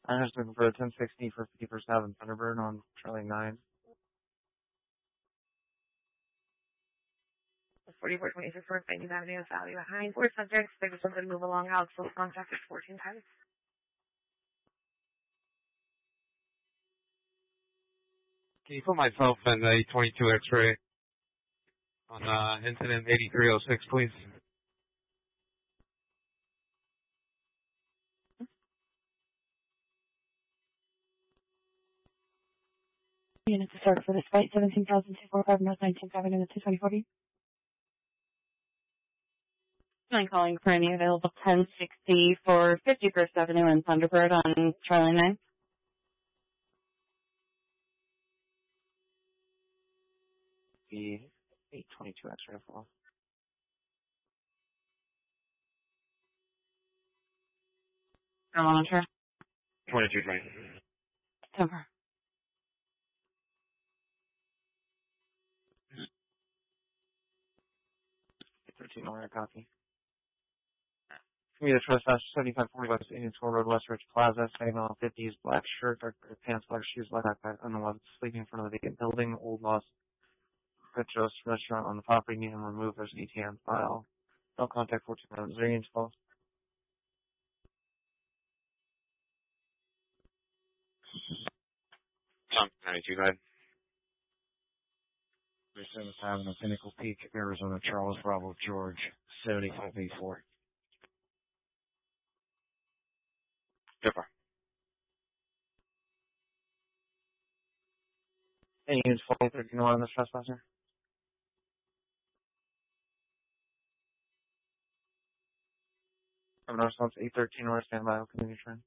I'm just looking for a 1060 for 50% Thunderbird on Charlie 9. 4426 North Banking Avenue, Valley behind. 4 subjects. They just wanted to move along. Alex was contacted 14 times. Can you put myself in the 822 X-ray on incident 8306, please? Units to start for this flight, 17,245 North 19th Avenue, 22040. I'm calling for any available 1060 for 51st Avenue and Thunderbird on Charlie 9. The 822 X-ray floor. I'm on a 22 right. Over. 13 order copy. Commuter trespass 7540 West Indian School Road, West Ridge Plaza, Saginaw, 50s, black shirt, dark pants, black shoes, black backpack, unloved, sleeping in front of the vacant building, Old Lost Petros restaurant on the property, need him removed, there's an ETA on file. Don't contact 14 range calls. Tom, 92 right. Service Avenue, Pinnacle Peak, Arizona, Charles Bravo, George, 7584. Differ. Any units 4013 on this trespasser? Governor response 813 or standby, I'll continue train.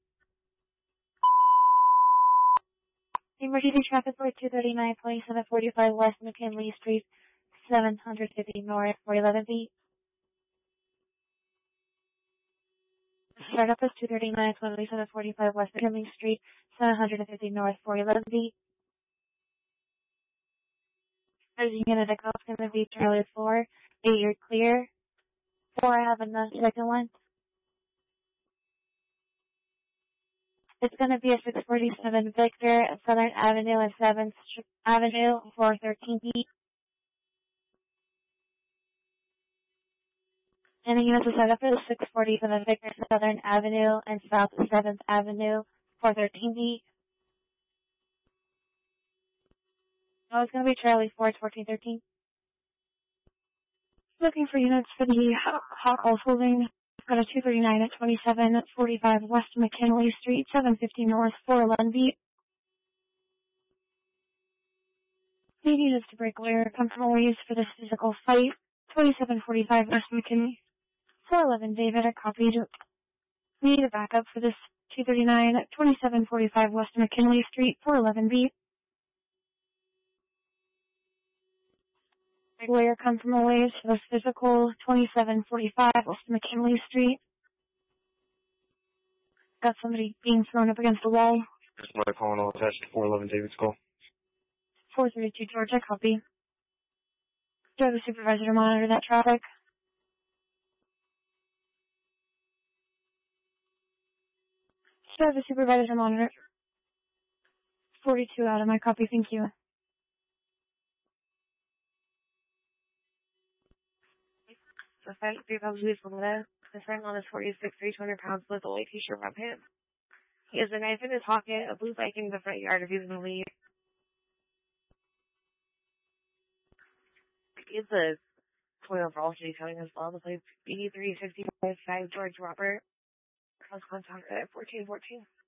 Emergency traffic for 239, 2745 West McKinley Street, 750 North, 411 feet. Startup is 239, 2745 West McKinley Street, 750 North, 411 feet. There's a unit of cops going to be Charlie 4, 8, you're clear. 4, I have a second one. It's going to be a 647 Victor at Southern Avenue and 7th Avenue, 413 feet. And the units are set up for the 647 Victor at Southern Avenue and South 7th Avenue, 413 feet. Oh, it's going to be Charlie 4, 1413. Looking for units for the hot call holding. Got a 239 at 2745 West McKinley Street, 750 North, 411 feet. Need units to break away or comfortable ways for this physical fight. 2745 West McKinley. 411 David, I copied. We need a backup for this 239 at 2745 West McKinley Street, 411 B. Break away or comfortable ways for this physical 2745 West McKinley Street. Got somebody being thrown up against the wall. There's my calling all attached to 411 David's call. 432 George, I copy. Do I have a supervisor to monitor that traffic? Do I have a supervisor to monitor? 42 out of my copy, thank you. The fight 3,000 Luis Lomita. The friend on is 46, 200 pounds with a white t-shirt, red pants. He has a knife in his pocket, a blue bike in the front yard if he's going to leave. It's a toy overall detailing as well. The plate B365 George Robert. Cross contact at 1414.